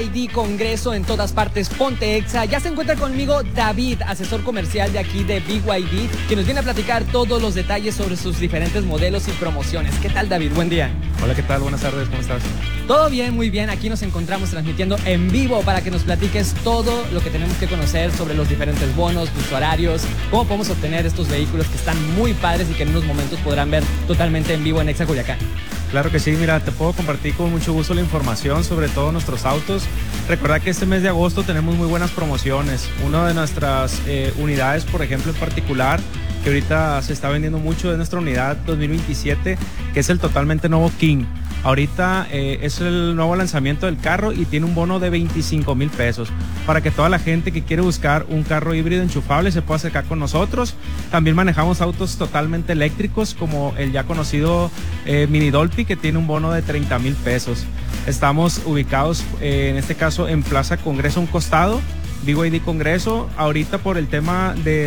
BYD Congreso en todas partes, Ponte Exa. Ya se encuentra conmigo David, asesor comercial de aquí de BYD, que nos viene a platicar todos los detalles sobre sus diferentes modelos y promociones. ¿Qué tal, David? Buen día. Hola, ¿qué tal? Buenas tardes, ¿cómo estás? Todo bien, muy bien. Aquí nos encontramos transmitiendo en vivo para que nos platiques todo lo que tenemos que conocer sobre los diferentes bonos, tus horarios, cómo podemos obtener estos vehículos que están muy padres y que en unos momentos podrán ver totalmente en vivo en Exa Culiacán. Claro que sí, mira, te puedo compartir con mucho gusto la información sobre todos nuestros autos. Recuerda que este mes de agosto tenemos muy buenas promociones. Una de nuestras unidades, por ejemplo, en particular, que ahorita se está vendiendo mucho, es nuestra unidad 2027, que es el totalmente nuevo King. Ahorita es el nuevo lanzamiento del carro y tiene un bono de 25,000 pesos para que toda la gente que quiere buscar un carro híbrido enchufable se pueda acercar con nosotros. También manejamos autos totalmente eléctricos como el ya conocido Mini Dolphy, que tiene un bono de 30,000 pesos. Estamos ubicados en este caso en Plaza Congreso, un costado, BYD Congreso. Ahorita por el tema de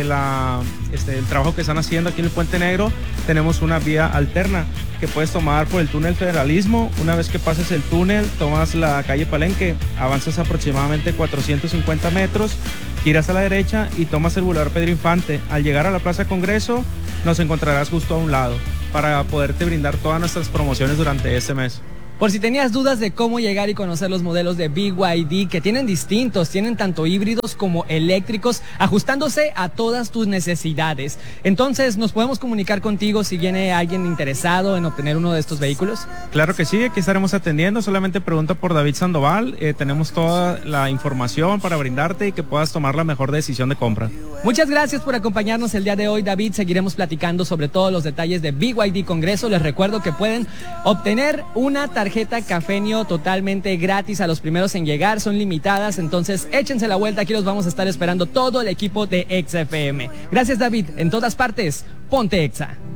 el trabajo que están haciendo aquí en el Puente Negro, tenemos una vía alterna que puedes tomar por el túnel Federalismo. Una vez que pases el túnel, tomas la calle Palenque, avanzas aproximadamente 450 metros, giras a la derecha y tomas el Boulevard Pedro Infante. Al llegar a la Plaza Congreso, nos encontrarás justo a un lado para poderte brindar todas nuestras promociones durante este mes. Por si tenías dudas de cómo llegar y conocer los modelos de BYD, que tienen distintos, tienen tanto híbridos como eléctricos, ajustándose a todas tus necesidades. Entonces, ¿nos podemos comunicar contigo si viene alguien interesado en obtener uno de estos vehículos? Claro que sí, aquí estaremos atendiendo. Solamente pregunta por David Sandoval. Tenemos toda la información para brindarte y que puedas tomar la mejor decisión de compra. Muchas gracias por acompañarnos el día de hoy, David. Seguiremos platicando sobre todos los detalles de BYD Congreso. Les recuerdo que pueden obtener una tarjeta Cafenio totalmente gratis a los primeros en llegar. Son limitadas, entonces échense la vuelta. Aquí los vamos a estar esperando todo el equipo de Exa FM. Gracias, David. En todas partes, Ponte Exa.